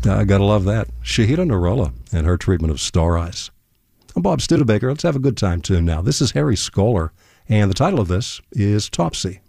I gotta love that. Shahida Narella and her treatment of Star Eyes. I'm Bob Studebaker. Let's have a good time tune now. This is Harry Skoller, and the title of this is Topsy.